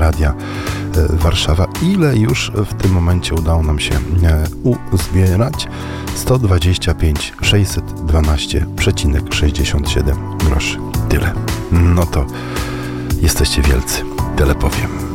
Radia Warszawa. Ile już w tym momencie udało nam się uzbierać? 125 612,67 groszy. Tyle. No to jesteście wielcy. Tyle powiem.